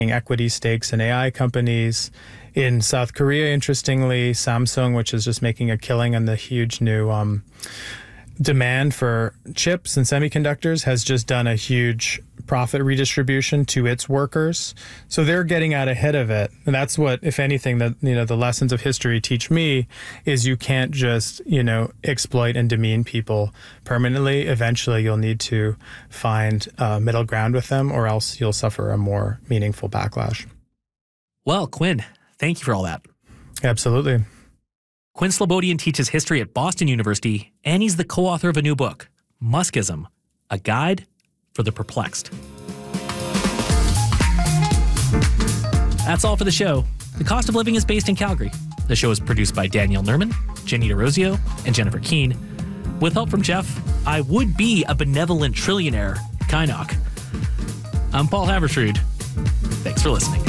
equity stakes in AI companies. In South Korea, interestingly, Samsung, which is just making a killing on the huge new demand for chips and semiconductors, has just done a huge profit redistribution to its workers. So they're getting out ahead of it. And that's what, if anything, the lessons of history teach me is you can't just, exploit and demean people permanently. Eventually, you'll need to find middle ground with them, or else you'll suffer a more meaningful backlash. Well, Quinn, thank you for all that. Absolutely. Quinn Slobodian teaches history at Boston University, and he's the co-author of a new book, Muskism, A Guide for the Perplexed. That's all for the show. The Cost of Living is based in Calgary. The show is produced by Danielle Nerman, Jenny DeRosio, and Jennifer Keane. With help from Jeff, I would be a benevolent trillionaire, Kynoch. I'm Paul Haberstrood. Thanks for listening.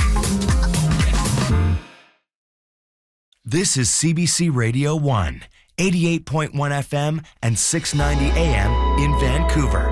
This is CBC Radio 1, 88.1 FM and 690 AM in Vancouver.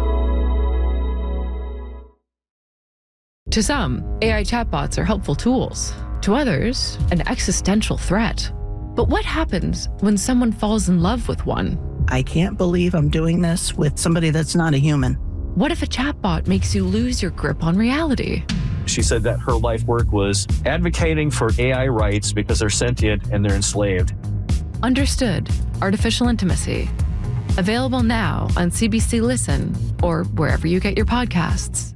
To some, AI chatbots are helpful tools. To others, an existential threat. But what happens when someone falls in love with one? I can't believe I'm doing this with somebody that's not a human. What if a chatbot makes you lose your grip on reality? She said that her life work was advocating for AI rights because they're sentient and they're enslaved. Understood. Artificial Intimacy. Available now on CBC Listen or wherever you get your podcasts.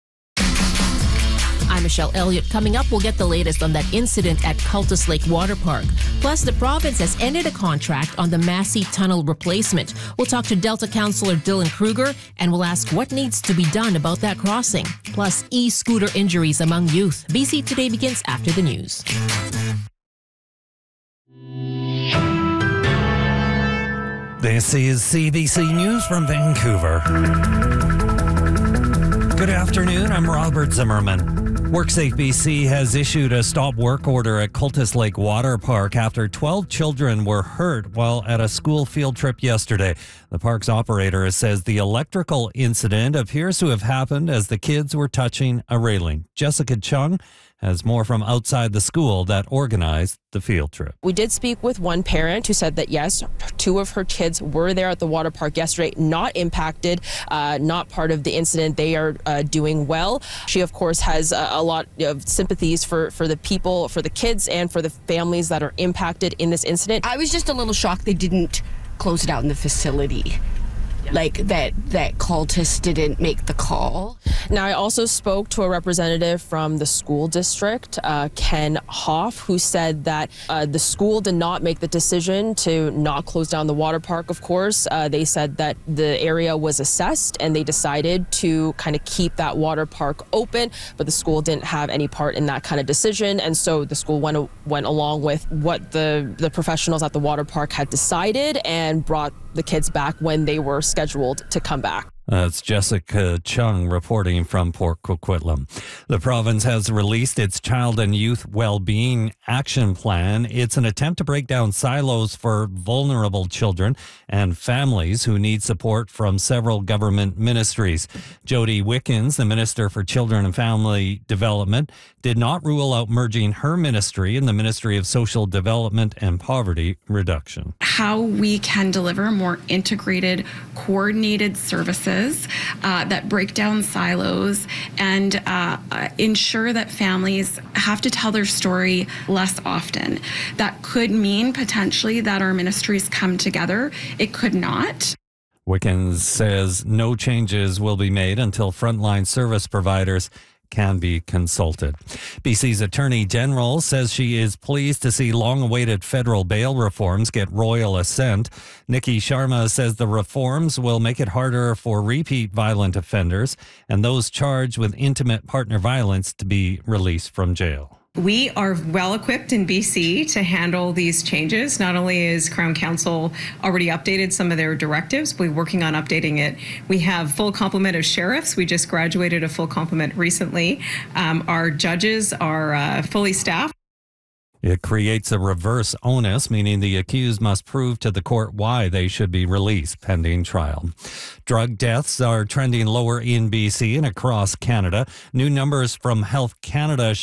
I'm Michelle Elliott. Coming up, we'll get the latest on that incident at Cultus Lake Water Park. Plus, the province has ended a contract on the Massey Tunnel replacement. We'll talk to Delta Councillor Dylan Kruger, and we'll ask what needs to be done about that crossing. Plus, e-scooter injuries among youth. BC Today begins after the news. This is CBC News from Vancouver. Good afternoon, I'm Robert Zimmerman. WorkSafe BC has issued a stop work order at Cultus Lake Water Park after 12 children were hurt while at a school field trip yesterday. The park's operator says the electrical incident appears to have happened as the kids were touching a railing. Jessica Chung has more from outside the school that organized the field trip. We did speak with one parent who said that yes, 2 of her kids were there at the water park yesterday, not impacted, not part of the incident. They are doing well. She, of course, has a lot of sympathies for the people, for the kids, and for the families that are impacted in this incident. I was just a little shocked they didn't close down the facility. Like that cultist didn't make the call. Now, I also spoke to a representative from the school district, Ken Hoff, who said that the school did not make the decision to not close down the water park, of course. They said that the area was assessed and they decided to kind of keep that water park open, but the school didn't have any part in that kind of decision. And so the school went along with what the professionals at the water park had decided and brought the kids back when they were scheduled to come back. That's Jessica Chung reporting from Port Coquitlam. The province has released its Child and Youth Wellbeing Action Plan. It's an attempt to break down silos for vulnerable children and families who need support from several government ministries. Jody Wickens, the Minister for Children and Family Development, did not rule out merging her ministry and the Ministry of Social Development and Poverty Reduction. How we can deliver more integrated, coordinated services that break down silos and ensure that families have to tell their story less often. That could mean potentially that our ministries come together. It could not. Wickens says no changes will be made until frontline service providers can be consulted. BC's Attorney General says she is pleased to see long-awaited federal bail reforms get royal assent. Nikki Sharma says the reforms will make it harder for repeat violent offenders and those charged with intimate partner violence to be released from jail. We are well equipped in BC to handle these changes. Not only is Crown Council already updated some of their directives, we're working on updating it. We have full complement of sheriffs. We just graduated a full complement recently. Our judges are fully staffed. It creates a reverse onus, meaning the accused must prove to the court why they should be released pending trial. Drug deaths are trending lower in BC and across Canada. New numbers from Health Canada